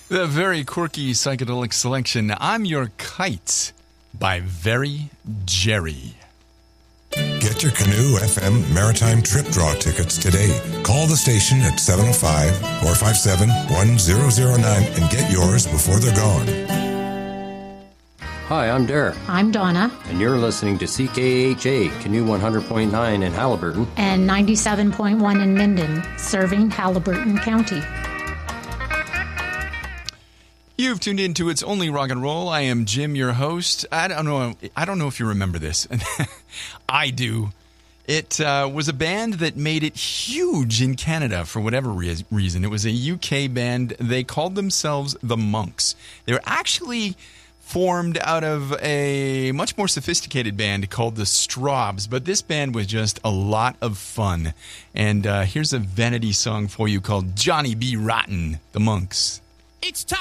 The very quirky psychedelic selection, I'm Your Kite, by Very Jerry. Get your Canoe FM Maritime Trip Draw tickets today. Call the station at 705-457-1009 and get yours before they're gone. Hi, I'm Derek. I'm Donna. And you're listening to CKHA, Canoe 100.9 in Haliburton. And 97.1 in Minden, serving Haliburton County. You've tuned in to It's Only Rock and Roll. I am Jim, your host. I don't know if you remember this. I do. It was a band that made it huge in Canada for whatever reason. It was a UK band. They called themselves The Monks. They were actually formed out of a much more sophisticated band called the Strawbs, but this band was just a lot of fun. And here's a vanity song for you called Johnny B. Rotten, The Monks. It's time.